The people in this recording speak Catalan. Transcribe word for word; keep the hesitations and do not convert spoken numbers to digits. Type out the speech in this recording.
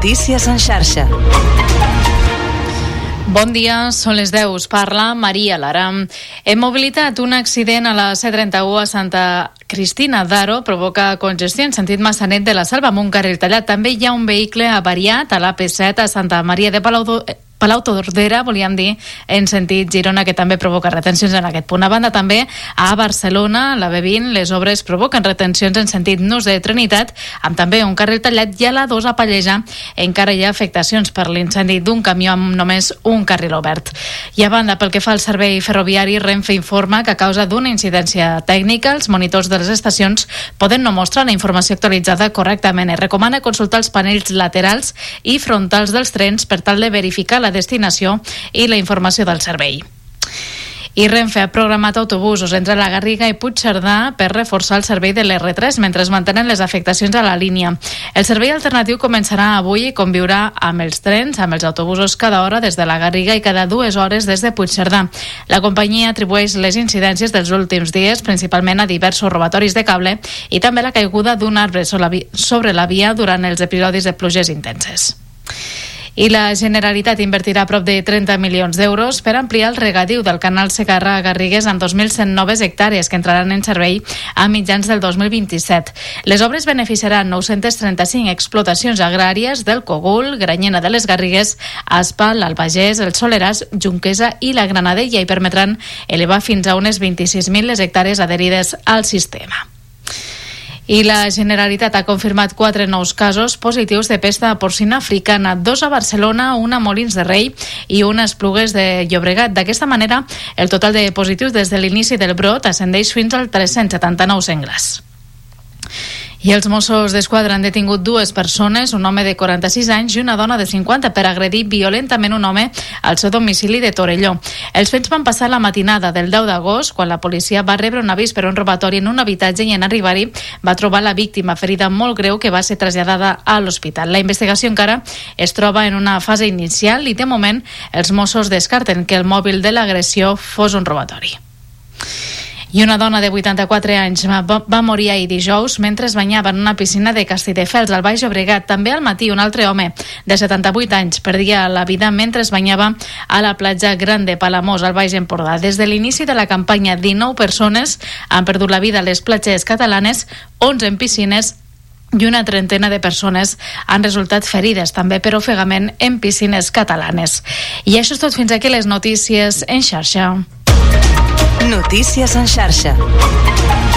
Notícies en xarxa. Bon dia, són les deu. Us parla Maria Lara. Hem mobilitat un accident a la C trenta-u a Santa Cristina d'Aro. Provoca congestió en sentit Massanet de la Selva amb un carril tallat. També hi ha un vehicle avariat a l'A P set a Santa Maria de Palau Palau Tordera, volíem dir, en sentit Girona, que també provoca retencions en aquest punt. A banda, també a Barcelona, la B vint, les obres provoquen retencions en sentit Nus de Trinitat, amb també un carril tallat, i a la dos a Pallejà encara hi ha afectacions per l'incendi d'un camió amb només un carril obert. I a banda, pel que fa al servei ferroviari, Renfe informa que a causa d'una incidència tècnica, els monitors de les estacions poden no mostrar la informació actualitzada correctament. Es recomana consultar els panells laterals i frontals dels trens per tal de verificar la destinació i la informació del servei. I Renfe ha programat autobusos entre la Garriga i Puigcerdà per reforçar el servei de l'R tres mentre es mantenen les afectacions a la línia. El servei alternatiu començarà avui i conviurà amb els trens, amb els autobusos cada hora des de la Garriga i cada dues hores des de Puigcerdà. La companyia atribueix les incidències dels últims dies principalment a diversos robatoris de cable i també la caiguda d'un arbre sobre la via durant els episodis de pluges intenses. I la Generalitat invertirà prop de trenta milions d'euros per ampliar el regadiu del canal Segarra a Garrigues amb dos mil cent noves hectàrees que entraran en servei a mitjans del dos mil vint-i-set. Les obres beneficiaran nou-cents trenta-cinc explotacions agràries del Cogul, Granyena de les Garrigues, Aspa, l'Albagés, el Soleràs, Junquesa i la Granadella i permetran elevar fins a unes vint-i-sis mil les hectàrees adherides al sistema. I la Generalitat ha confirmat quatre nous casos positius de pesta porcina africana, dos a Barcelona, un a Molins de Rei i un a Esplugues de Llobregat. D'aquesta manera, el total de positius des de l'inici del brot ascendeix fins al tres-cents setanta-nou senglars. I els Mossos d'Esquadra han detingut dues persones, un home de quaranta-sis anys i una dona de cinquanta, per agredir violentament un home al seu domicili de Torelló. Els fets van passar la matinada del deu d'agost, quan la policia va rebre un avís per un robatori en un habitatge i en arribar-hi va trobar la víctima ferida molt greu que va ser traslladada a l'hospital. La investigació encara es troba en una fase inicial i de moment els Mossos descarten que el mòbil de l'agressió fos un robatori. I una dona de vuitanta-quatre anys va morir ahir dijous mentre es banyava en una piscina de Castelldefels, al Baix Llobregat. També al matí un altre home de setanta-vuit anys perdia la vida mentre es banyava a la platja Gran de Palamós, al Baix Empordà. Des de l'inici de la campanya, dinou persones han perdut la vida a les platges catalanes, onze en piscines i una trentena de persones han resultat ferides també per ofegament en piscines catalanes. I això és tot, fins aquí les notícies en xarxa. Notícies en xarxa.